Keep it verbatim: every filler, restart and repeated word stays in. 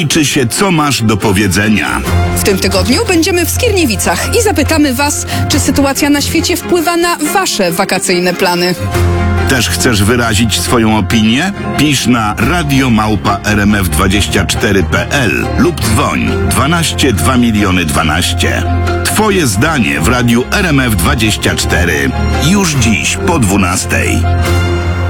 liczy się, co masz do powiedzenia. W tym tygodniu będziemy w Skierniewicach i zapytamy Was, czy sytuacja na świecie wpływa na Wasze wakacyjne plany. Też chcesz wyrazić swoją opinię? Pisz na radio małpa r m f dwadzieścia cztery kropka p l lub dzwoń dwanaście dwa miliony dwanaście. Twoje zdanie w radiu R M F dwadzieścia cztery już dziś po dwunastej.